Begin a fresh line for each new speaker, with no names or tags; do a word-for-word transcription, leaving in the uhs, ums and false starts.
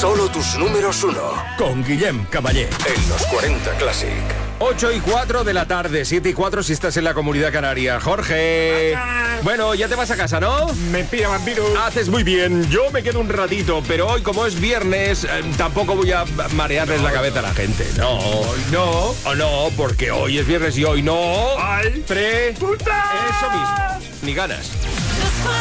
Solo tus números uno.
Con Guillem Caballé.
En los cuarenta Classic.
ocho y cuatro de la tarde, siete y cuatro si estás en la Comunidad Canaria. Jorge. Bueno, ya te vas a casa, ¿no?
Me pilla, vampiro.
Haces muy bien. Yo me quedo un ratito, pero hoy, como es viernes, eh, tampoco voy a marearles no, la cabeza no. a la gente. No.
Hoy no.
O no, porque hoy es viernes y hoy no.
¡Ay!
Pre.
¡Puta!
Eso mismo. Ni ganas.